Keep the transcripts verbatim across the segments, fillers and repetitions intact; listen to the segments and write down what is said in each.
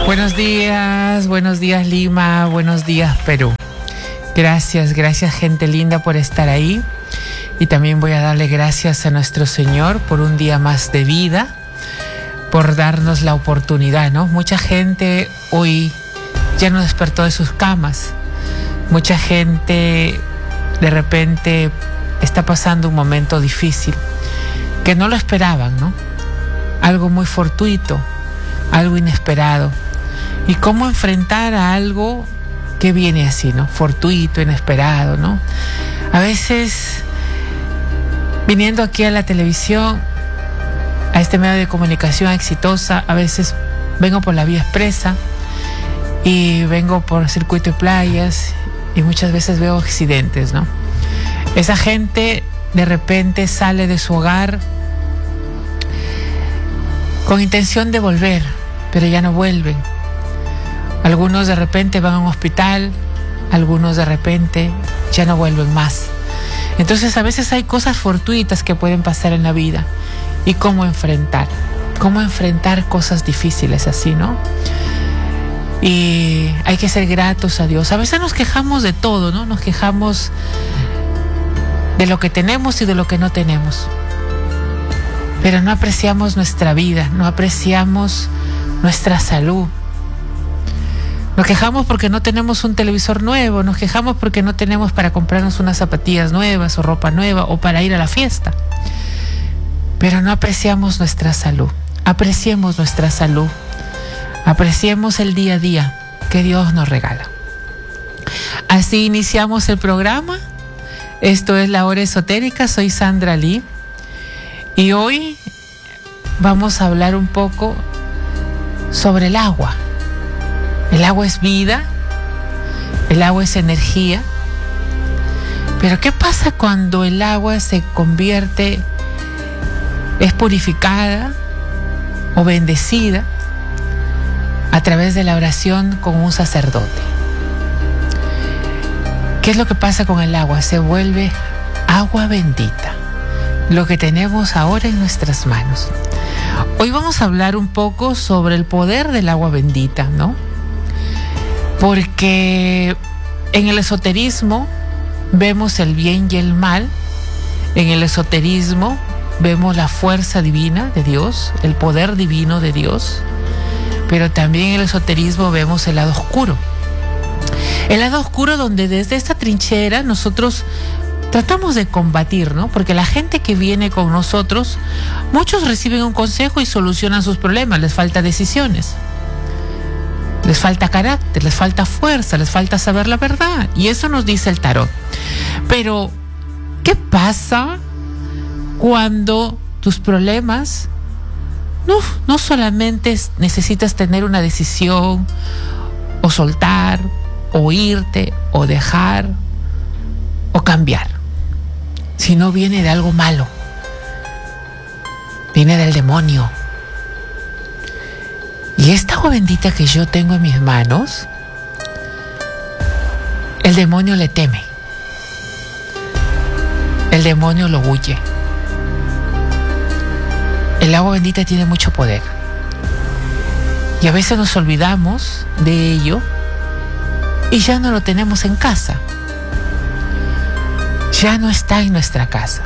Buenos días, buenos días Lima, buenos días Perú. Gracias, gracias gente linda por estar ahí. Y también voy a darle gracias a nuestro Señor por un día más de vida, por darnos la oportunidad, ¿no? Mucha gente hoy ya no despertó de sus camas. Mucha gente de repente está pasando un momento difícil, que no lo esperaban, ¿no? Algo muy fortuito, algo inesperado. Y cómo enfrentar a algo que viene así, ¿no? Fortuito, inesperado, ¿no? A veces, viniendo aquí a la televisión, a este medio de comunicación exitosa, a veces vengo por la vía expresa y vengo por circuito y playas y muchas veces veo accidentes, ¿no? Esa gente de repente sale de su hogar con intención de volver, pero ya no vuelven. Algunos de repente van a un hospital, algunos de repente ya no vuelven más. Entonces a veces hay cosas fortuitas que pueden pasar en la vida. ¿Y cómo enfrentar? ¿Cómo enfrentar cosas difíciles así, no? Y hay que ser gratos a Dios. A veces nos quejamos de todo, ¿no? Nos quejamos de lo que tenemos y de lo que no tenemos. Pero no apreciamos nuestra vida, no apreciamos nuestra salud. Nos quejamos porque no tenemos un televisor nuevo, nos quejamos porque no tenemos para comprarnos unas zapatillas nuevas o ropa nueva o para ir a la fiesta. Pero no apreciamos nuestra salud. Apreciemos nuestra salud. Apreciemos el día a día que Dios nos regala. Así iniciamos el programa. Esto es La Hora Esotérica. Soy Sandra Lee. Y hoy vamos a hablar un poco sobre el agua. El agua es vida, el agua es energía. Pero ¿qué pasa cuando el agua se convierte, es purificada o bendecida a través de la oración con un sacerdote? ¿Qué es lo que pasa con el agua? Se vuelve agua bendita, lo que tenemos ahora en nuestras manos. Hoy vamos a hablar un poco sobre el poder del agua bendita, ¿no? Porque en el esoterismo vemos el bien y el mal. En el esoterismo vemos la fuerza divina de Dios, el poder divino de Dios. Pero también en el esoterismo vemos el lado oscuro. El lado oscuro donde desde esta trinchera nosotros tratamos de combatir, ¿no? Porque la gente que viene con nosotros, muchos reciben un consejo y solucionan sus problemas, les falta decisiones. Les falta carácter, les falta fuerza, les falta saber la verdad. Y eso nos dice el tarot. Pero, ¿qué pasa cuando tus problemas no, no solamente necesitas tener una decisión, o soltar, o irte, o dejar, o cambiar, sino viene de algo malo? Viene del demonio. Y esta agua bendita que yo tengo en mis manos, el demonio le teme. El demonio lo huye. El agua bendita tiene mucho poder. Y a veces nos olvidamos de ello y ya no lo tenemos en casa. Ya no está en nuestra casa.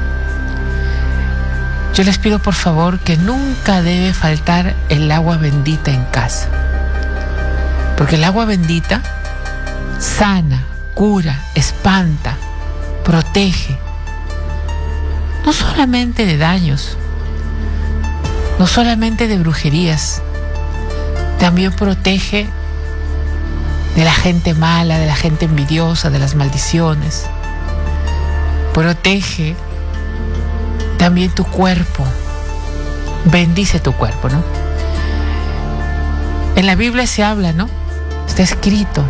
Yo les pido por favor que nunca debe faltar el agua bendita en casa. Porque el agua bendita sana, cura, espanta, protege. No solamente de daños, no solamente de brujerías, también protege de la gente mala, de la gente envidiosa, de las maldiciones. Protege también tu cuerpo. Bendice tu cuerpo, ¿no? En la Biblia se habla, ¿no? Está escrito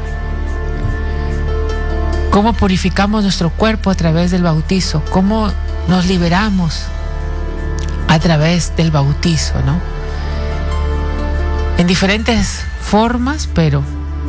cómo purificamos nuestro cuerpo a través del bautizo, cómo nos liberamos a través del bautizo, ¿no? En diferentes formas, pero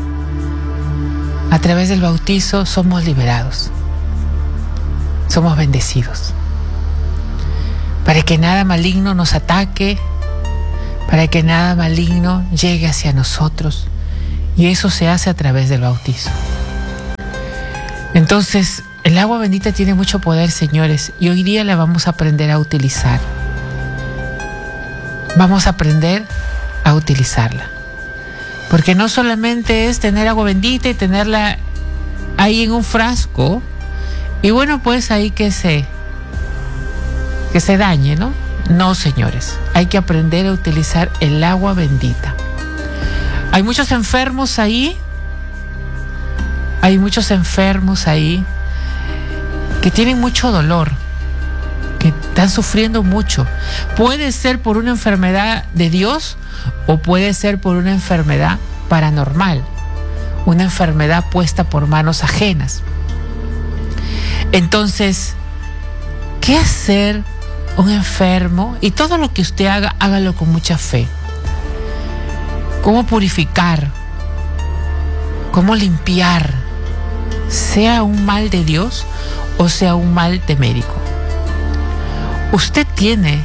a través del bautizo somos liberados, somos bendecidos, para que nada maligno nos ataque, para que nada maligno llegue hacia nosotros. Y eso se hace a través del bautismo. Entonces, el agua bendita tiene mucho poder, señores, y hoy día la vamos a aprender a utilizar. Vamos a aprender a utilizarla. Porque no solamente es tener agua bendita y tenerla ahí en un frasco, y bueno, pues ahí que se, que se dañe, ¿no? No, señores, hay que aprender a utilizar el agua bendita. Hay muchos enfermos ahí, hay muchos enfermos ahí que tienen mucho dolor, que están sufriendo mucho. Puede ser por una enfermedad de Dios o puede ser por una enfermedad paranormal, una enfermedad puesta por manos ajenas. Entonces, ¿qué hacer un enfermo? Y todo lo que usted haga, hágalo con mucha fe. ¿Cómo purificar? ¿Cómo limpiar? Sea un mal de Dios o sea un mal de médico. Usted tiene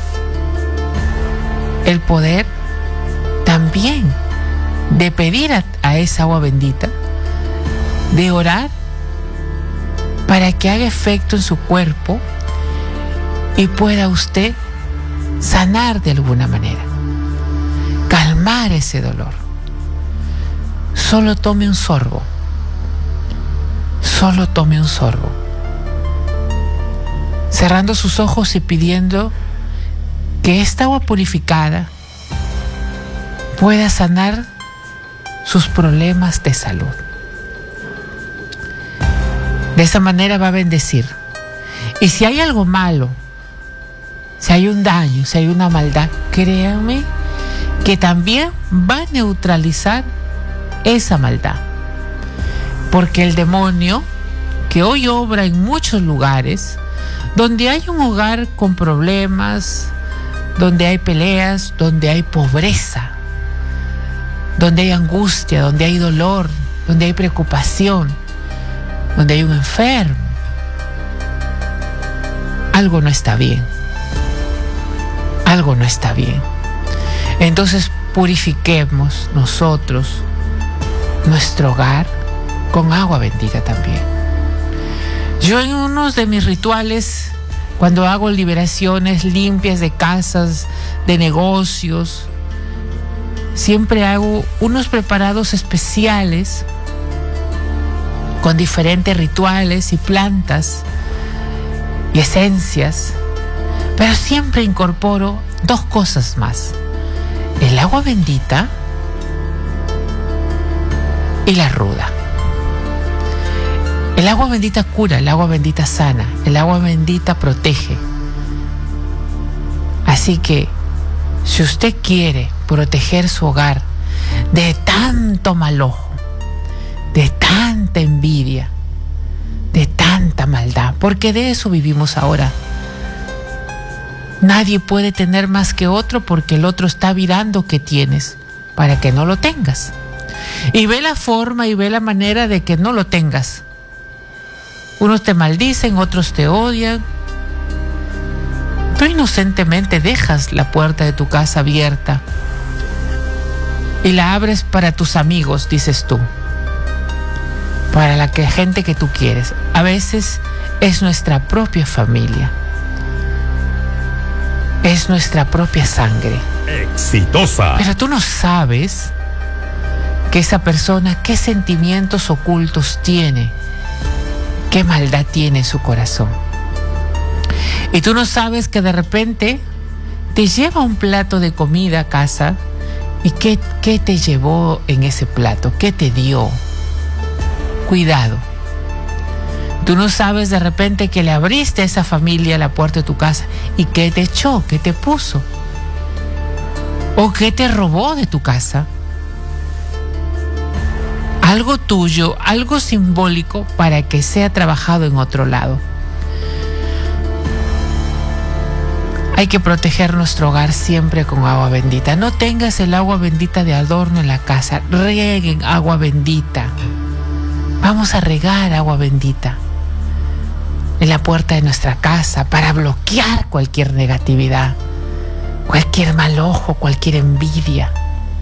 el poder también de pedir a, a esa agua bendita, de orar para que haga efecto en su cuerpo y pueda usted sanar de alguna manera, calmar ese dolor. Solo tome un sorbo, solo tome un sorbo, cerrando sus ojos y pidiendo que esta agua purificada pueda sanar sus problemas de salud. De esa manera va a bendecir. Y si hay algo malo, si hay un daño, si hay una maldad, créanme que también va a neutralizar esa maldad. Porque el demonio, que hoy obra en muchos lugares, donde hay un hogar con problemas, donde hay peleas, donde hay pobreza, donde hay angustia, donde hay dolor, donde hay preocupación, donde hay un enfermo, algo no está bien. Algo no está bien. Entonces purifiquemos nosotros nuestro hogar con agua bendita también. Yo en unos de mis rituales, cuando hago liberaciones limpias de casas, de negocios, siempre hago unos preparados especiales con diferentes rituales y plantas y esencias, pero siempre incorporo dos cosas más: el agua bendita y la ruda. El agua bendita cura, el agua bendita sana, el agua bendita protege. Así que, si usted quiere proteger su hogar de tanto mal ojo, de tanta envidia, de tanta maldad, porque de eso vivimos ahora. Nadie puede tener más que otro porque el otro está mirando qué tienes para que no lo tengas. Y ve la forma y ve la manera de que no lo tengas. Unos te maldicen, otros te odian. Tú inocentemente dejas la puerta de tu casa abierta y la abres para tus amigos, dices tú, para la que, gente que tú quieres. A veces es nuestra propia familia, es nuestra propia sangre. Exitosa. Pero tú no sabes que esa persona qué sentimientos ocultos tiene, qué maldad tiene en su corazón. Y tú no sabes que de repente te lleva un plato de comida a casa y qué, qué te llevó en ese plato, qué te dio. Cuidado. Tú no sabes de repente que le abriste a esa familia la puerta de tu casa y qué te echó, qué te puso, o qué te robó de tu casa. Algo tuyo, algo simbólico para que sea trabajado en otro lado. Hay que proteger nuestro hogar siempre con agua bendita. No tengas el agua bendita de adorno en la casa. Rieguen agua bendita. Vamos a regar agua bendita en la puerta de nuestra casa para bloquear cualquier negatividad, cualquier mal ojo, cualquier envidia.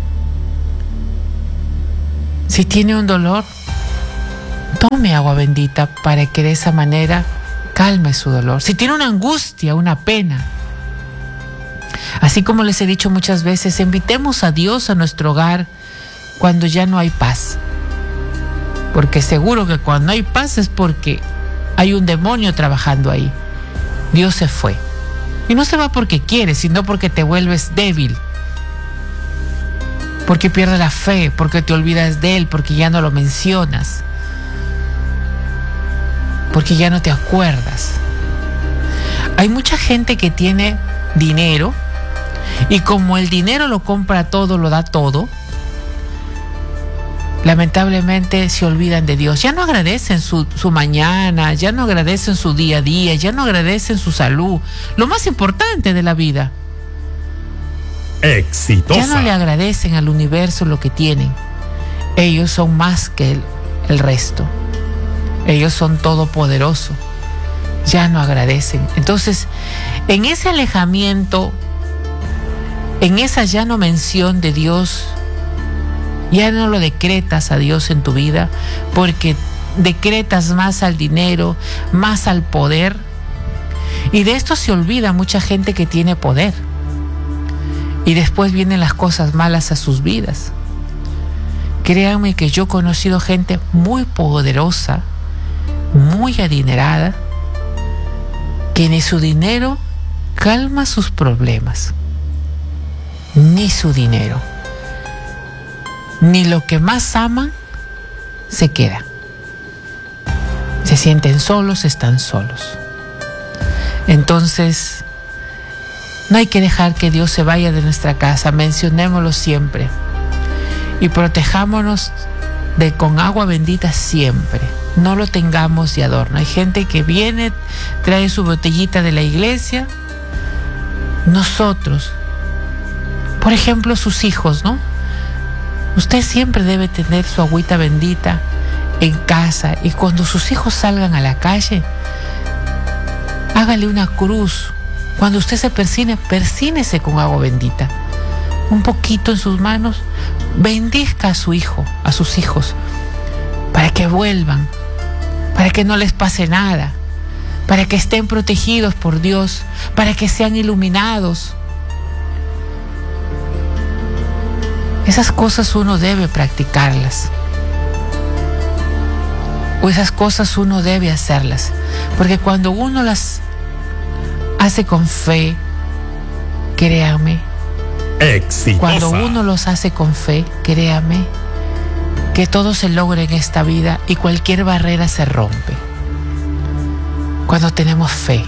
Si tiene un dolor, tome agua bendita para que de esa manera calme su dolor. Si tiene una angustia, una pena, así como les he dicho muchas veces, invitemos a Dios a nuestro hogar cuando ya no hay paz. Porque seguro que cuando hay paz es porque hay un demonio trabajando ahí. Dios se fue. Y no se va porque quiere, sino porque te vuelves débil. Porque pierdes la fe, porque te olvidas de Él, porque ya no lo mencionas. Porque ya no te acuerdas. Hay mucha gente que tiene dinero y como el dinero lo compra todo, lo da todo, lamentablemente se olvidan de Dios. Ya no agradecen su, su mañana, ya no agradecen su día a día, ya no agradecen su salud, lo más importante de la vida. Exitosa. Ya no le agradecen al universo lo que tienen. Ellos son más que el, el resto. Ellos son todopoderosos. Ya no agradecen. Entonces, en ese alejamiento, en esa ya no mención de Dios, ya no lo decretas a Dios en tu vida, porque decretas más al dinero, más al poder. Y de esto se olvida mucha gente que tiene poder. Y después vienen las cosas malas a sus vidas. Créanme que yo he conocido gente muy poderosa, muy adinerada, que ni su dinero calma sus problemas, ni su dinero, ni lo que más aman se queda. Se sienten solos, están solos. Entonces, no hay que dejar que Dios se vaya de nuestra casa, mencionémoslo siempre y protejámonos de con agua bendita siempre. No lo tengamos de adorno. Hay gente que viene, trae su botellita de la iglesia. Nosotros, por ejemplo, sus hijos, ¿no? Usted siempre debe tener su agüita bendita en casa y cuando sus hijos salgan a la calle, hágale una cruz. Cuando usted se persine, persínese con agua bendita. Un poquito en sus manos, bendizca a su hijo, a sus hijos, para que vuelvan, para que no les pase nada, para que estén protegidos por Dios, para que sean iluminados. Esas cosas uno debe practicarlas. O esas cosas uno debe hacerlas. Porque cuando uno las hace con fe, créame, exitosa. Cuando uno los hace con fe, créame, que todo se logra en esta vida y cualquier barrera se rompe. Cuando tenemos fe.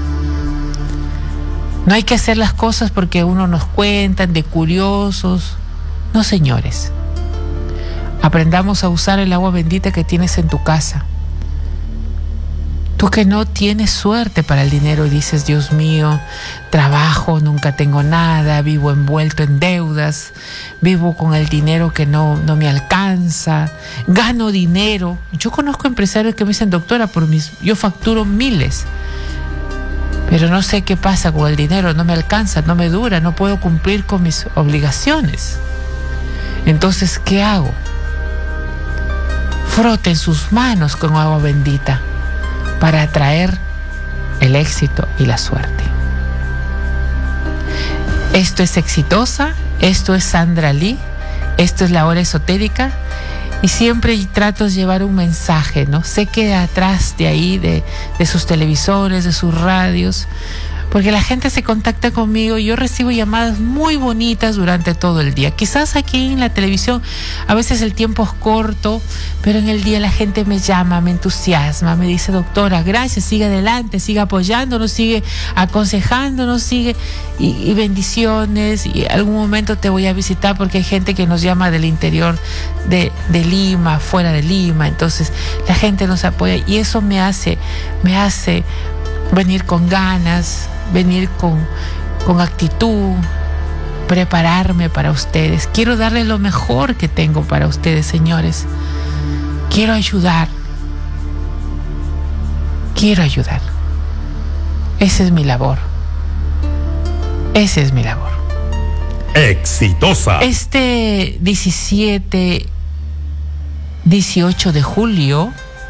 No hay que hacer las cosas porque uno nos cuentan de curiosos. No, señores. Aprendamos a usar el agua bendita que tienes en tu casa. Tú que no tienes suerte para el dinero y dices, Dios mío, trabajo, nunca tengo nada, vivo envuelto en deudas, vivo con el dinero que no, no me alcanza, gano dinero. Yo conozco empresarios que me dicen, doctora, por mis, yo facturo miles, pero no sé qué pasa con el dinero, no me alcanza, no me dura, no puedo cumplir con mis obligaciones. Entonces, ¿qué hago? Froten sus manos con agua bendita para atraer el éxito y la suerte. Esto es Exitosa, esto es Sandra Lee, esto es La Hora Esotérica y siempre trato de llevar un mensaje, ¿no? Sé que atrás de ahí, de, de sus televisores, de sus radios, porque la gente se contacta conmigo y yo recibo llamadas muy bonitas durante todo el día. Quizás aquí en la televisión a veces el tiempo es corto, pero en el día la gente me llama, me entusiasma, me dice, doctora, gracias, sigue adelante, sigue apoyándonos, sigue aconsejándonos, sigue y, y bendiciones, y algún momento te voy a visitar porque hay gente que nos llama del interior de, de Lima, fuera de Lima, entonces la gente nos apoya y eso me hace, me hace venir con ganas, venir con, con actitud, prepararme para ustedes. Quiero darles lo mejor que tengo para ustedes, señores. Quiero ayudar. Quiero ayudar. Esa es mi labor. Esa es mi labor. Exitosa. Este diecisiete, dieciocho de julio,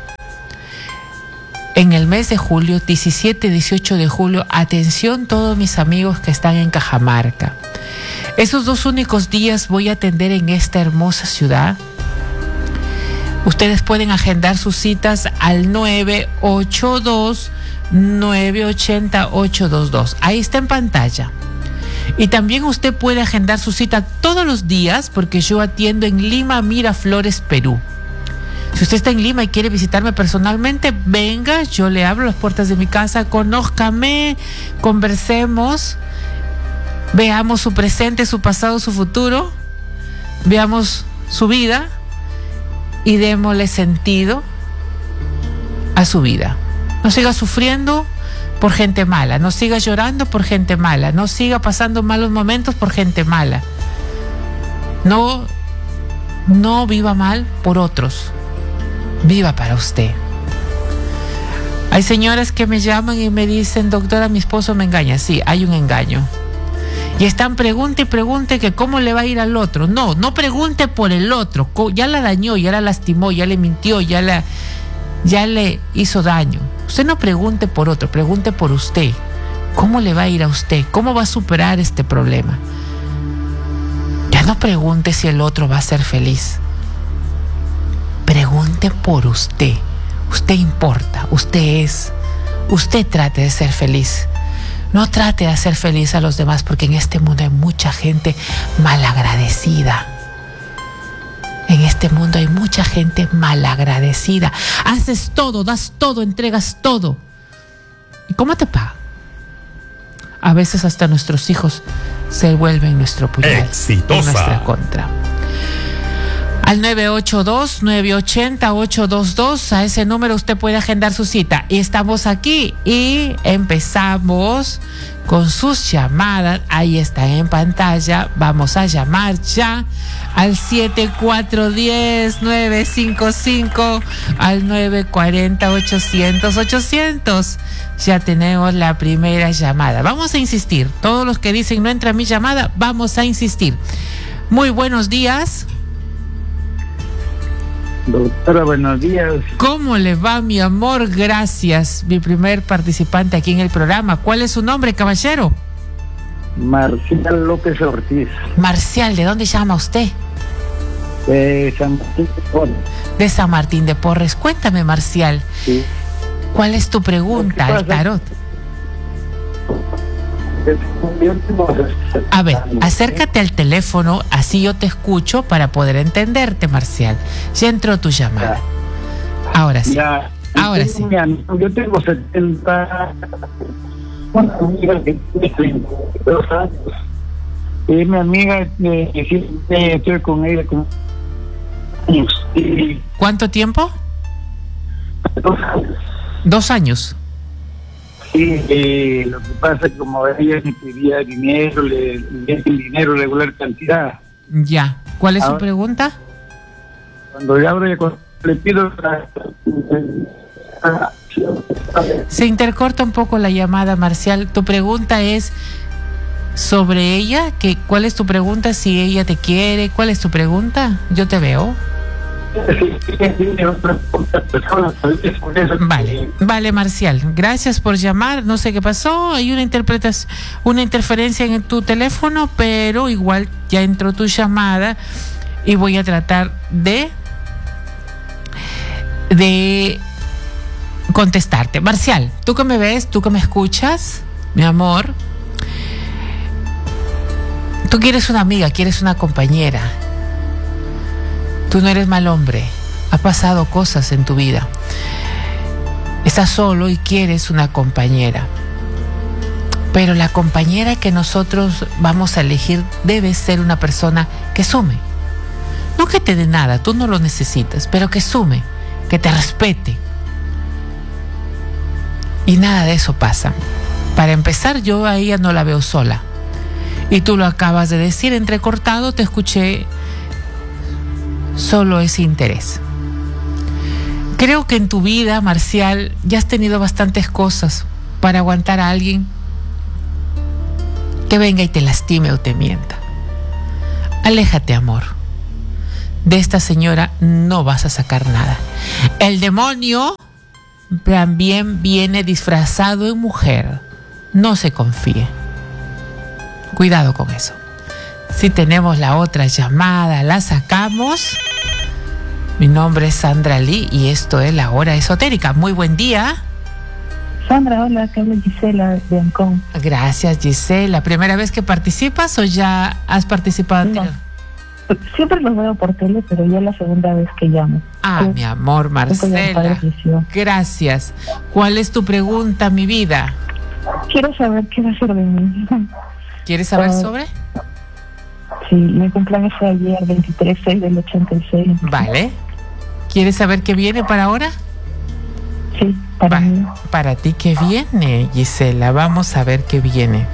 en el mes de julio, diecisiete, dieciocho de julio, atención todos mis amigos que están en Cajamarca. Esos dos únicos días voy a atender en esta hermosa ciudad. Ustedes pueden agendar sus citas al nueve ocho dos, nueve ocho cero, ocho dos dos. Ahí está en pantalla. Y también usted puede agendar su cita todos los días porque yo atiendo en Lima, Miraflores, Perú. Si usted está en Lima y quiere visitarme personalmente, venga, yo le abro las puertas de mi casa, conózcame, conversemos, veamos su presente, su pasado, su futuro, veamos su vida y démosle sentido a su vida. No siga sufriendo por gente mala, no siga llorando por gente mala, no siga pasando malos momentos por gente mala. No, no viva mal por otros, viva para usted. Hay señoras que me llaman y me dicen, doctora, mi esposo me engaña. Sí, hay un engaño. Y están pregunte y pregunte que cómo le va a ir al otro. No, no pregunte por el otro. Ya la dañó, ya la lastimó, ya le mintió, ya la, ya le hizo daño. Usted no pregunte por otro, pregunte por usted. ¿Cómo le va a ir a usted? ¿Cómo va a superar este problema? Ya no pregunte si el otro va a ser feliz. Pregunte por usted. Usted importa, usted es. Usted trate de ser feliz. No trate de hacer feliz a los demás porque en este mundo hay mucha gente malagradecida. En este mundo hay mucha gente malagradecida. Haces todo, das todo, entregas todo. ¿Y cómo te pagan? A veces hasta nuestros hijos se vuelven nuestro puñal. Exitosa. En nuestra contra. Al nueve ocho dos, nueve ocho cero, ocho dos dos, a ese número usted puede agendar su cita. Y estamos aquí y empezamos con sus llamadas. Ahí está en pantalla. Vamos a llamar ya al siete cuatro uno cero, nueve cinco cinco, al nueve cuatro cero, ochocientos, ochocientos. Ya tenemos la primera llamada. Vamos a insistir. Todos los que dicen no entra mi llamada, vamos a insistir. Muy buenos días. Doctora, buenos días. ¿Cómo le va, mi amor? Gracias. Mi primer participante aquí en el programa. ¿Cuál es su nombre, caballero? Marcial López Ortiz. Marcial, ¿de dónde llama usted? De San Martín de Porres. De San Martín de Porres. Cuéntame, Marcial. Sí. ¿Cuál es tu pregunta al tarot? A ver, acércate al teléfono, así yo te escucho para poder entenderte, Marcial. Ya entró tu llamada. Ahora sí. Ya. Ahora sí. Yo tengo setenta. Una amiga que tiene treinta y dos años. Es mi amiga, eh, siempre estoy con ella como años. Y ¿cuánto tiempo? dos años. Dos años. Sí, eh, lo que pasa es que como ella me pedía dinero, le le el dinero regular cantidad. Ya. ¿Cuál es Ahora, su pregunta? Cuando yo abro, le pido la... Se intercorta un poco la llamada, Marcial. Tu pregunta es sobre ella. ¿Qué, ¿Cuál es tu pregunta? Si ella te quiere. ¿Cuál es tu pregunta? Yo te veo. Vale, vale, Marcial. Gracias por llamar. No sé qué pasó. Hay una interpretación, una interferencia en tu teléfono, pero igual ya entró tu llamada y voy a tratar de de contestarte. Marcial, tú que me ves, tú que me escuchas, mi amor, tú quieres una amiga, quieres una compañera. Tú no eres mal hombre. Ha pasado cosas en tu vida. Estás solo y quieres una compañera. Pero la compañera que nosotros vamos a elegir debe ser una persona que sume. No que te dé nada, tú no lo necesitas, pero que sume, que te respete. Y nada de eso pasa. Para empezar, yo a ella no la veo sola. Y tú lo acabas de decir, entrecortado, te escuché. Solo ese interés. Creo que en tu vida, Marcial, ya has tenido bastantes cosas para aguantar a alguien que venga y te lastime o te mienta. Aléjate, amor. De esta señora no vas a sacar nada. El demonio también viene disfrazado en mujer. No se confíe. Cuidado con eso. Si tenemos la otra llamada, la sacamos. Mi nombre es Sandra Lee y esto es La Hora Esotérica. Muy buen día. Sandra, hola, que habla Gisela de Ancón. Gracias, Gisela. ¿Primera vez que participas o ya has participado No. anterior? Siempre los veo por tele, pero ya es la segunda vez que llamo. Ah, Pues, mi amor, Marcela. Gracias. ¿Cuál es tu pregunta, mi vida? Quiero saber qué va a ser de mí. ¿Quieres saber Uh, sobre? Sí, mi cumpleaños fue ayer, veintitrés seis del ochenta y seis. Vale. ¿Quieres saber qué viene para ahora? Sí, para Va, mí. para ti, ¿qué viene, Gisela? Vamos a ver qué viene.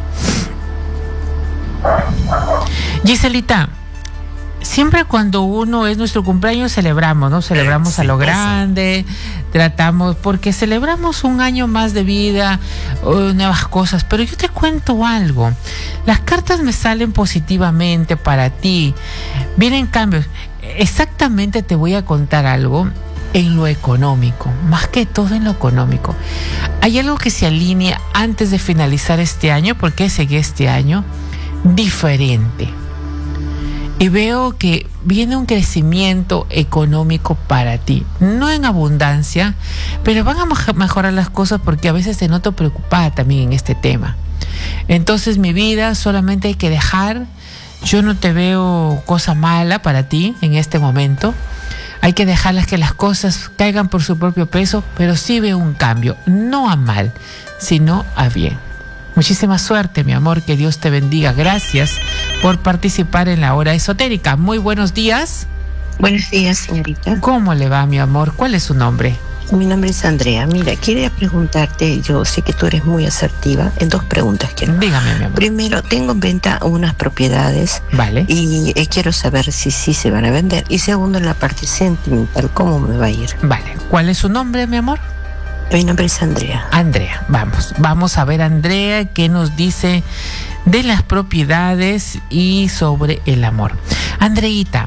Giselita, siempre cuando uno es nuestro cumpleaños celebramos, ¿no? Celebramos a lo grande, tratamos, porque celebramos un año más de vida, uh, nuevas cosas, pero yo te cuento algo. Las cartas me salen positivamente para ti. Vienen cambios. Exactamente te voy a contar algo en lo económico, más que todo en lo económico. Hay algo que se alinea antes de finalizar este año, porque sigue este año diferente. Y veo que viene un crecimiento económico para ti. No en abundancia, pero van a mej- mejorar las cosas porque a veces te noto preocupada también en este tema. Entonces, mi vida, solamente hay que dejar. Yo no te veo cosa mala para ti en este momento. Hay que dejarlas que las cosas caigan por su propio peso, pero sí veo un cambio. No a mal, sino a bien. Muchísima suerte, mi amor, que Dios te bendiga. Gracias por participar en La Hora Esotérica. Muy buenos días. Buenos días, señorita. ¿Cómo le va, mi amor? ¿Cuál es su nombre? Mi nombre es Andrea. Mira, quería preguntarte, yo sé que tú eres muy asertiva, en dos preguntas quiero. Dígame, mi amor. Primero, tengo en venta unas propiedades Vale. y eh, quiero saber si sí se van a vender. Y segundo, en la parte sentimental, ¿cómo me va a ir? Vale. ¿Cuál es su nombre, mi amor? Mi nombre es Andrea. Andrea, vamos. Vamos a ver, Andrea, qué nos dice de las propiedades y sobre el amor. Andreita,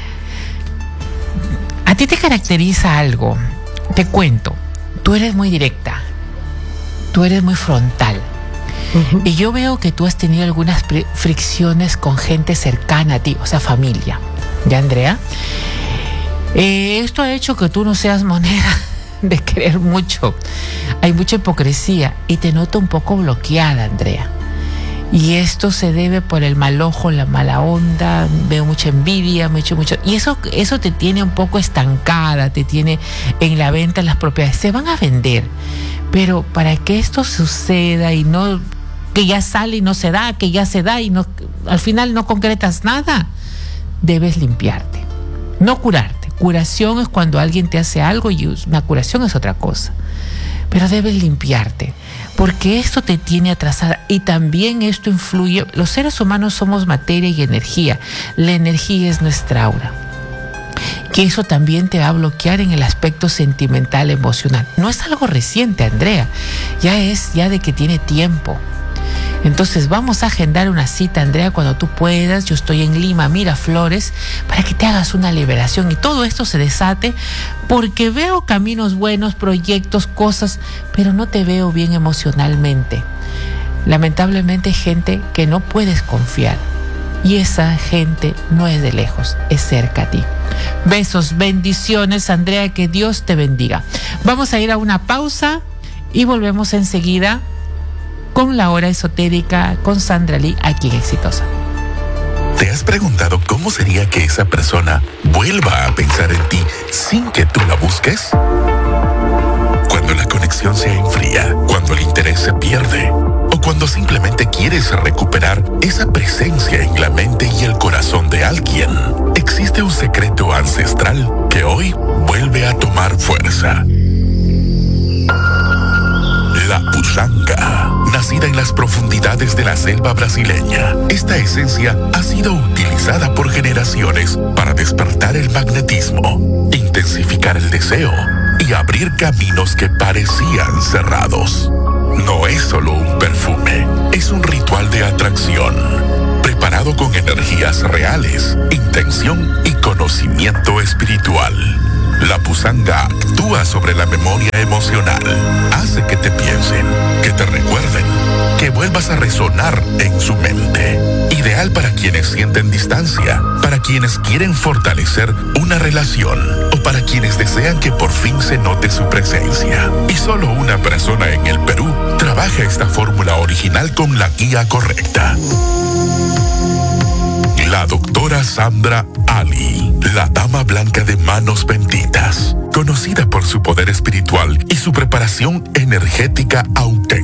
a ti te caracteriza algo. Te cuento, tú eres muy directa, tú eres muy frontal. Uh-huh. Y yo veo que tú has tenido algunas pri- fricciones con gente cercana a ti, o sea, familia. ¿Ya, Andrea? Eh, esto ha hecho que tú no seas moneda de querer mucho. Hay mucha hipocresía y te noto un poco bloqueada, Andrea. Y esto se debe por el mal ojo, la mala onda, veo mucha envidia, mucho, mucho. Y eso, eso te tiene un poco estancada, te tiene en la venta las propiedades. Se van a vender, pero para que esto suceda y no, que ya sale y no se da, que ya se da y no, al final no concretas nada, debes limpiarte, no curarte. Curación es cuando alguien te hace algo y una curación es otra cosa. Pero debes limpiarte, porque esto te tiene atrasada y también esto influye. Los seres humanos somos materia y energía. La energía es nuestra aura. Que eso también te va a bloquear en el aspecto sentimental, emocional. No es algo reciente, Andrea. Ya es ya de que tiene tiempo. Entonces vamos a agendar una cita, Andrea, cuando tú puedas. Yo estoy en Lima, Miraflores, para que te hagas una liberación y todo esto se desate, porque veo caminos buenos, proyectos, cosas, pero no te veo bien emocionalmente. Lamentablemente, gente que no puedes confiar, y esa gente no es de lejos, es cerca a ti. Besos, bendiciones, Andrea, que Dios te bendiga. Vamos a ir a una pausa y volvemos enseguida con La Hora Esotérica con Sandra Lee, aquí en Exitosa. ¿Te has preguntado cómo sería que esa persona vuelva a pensar en ti sin que tú la busques? Cuando la conexión se enfría, cuando el interés se pierde, o cuando simplemente quieres recuperar esa presencia en la mente y el corazón de alguien, existe un secreto ancestral que hoy vuelve a tomar fuerza. La puchanga, nacida en las profundidades de la selva brasileña, esta esencia ha sido utilizada por generaciones para despertar el magnetismo, intensificar el deseo y abrir caminos que parecían cerrados. No es solo un perfume, es un ritual de atracción. preparado con energías reales, intención y conocimiento espiritual. La pusanga actúa sobre la memoria emocional, hace que te piensen, que te recuerden, que vuelvas a resonar en su mente. Ideal para quienes sienten distancia, para quienes quieren fortalecer una relación o para quienes desean que por fin se note su presencia. Y solo una persona en el Perú trabaja esta fórmula original con la guía correcta. La doctora Sandra Ali, la dama blanca de manos benditas, conocida por su poder espiritual y su preparación energética auténtica.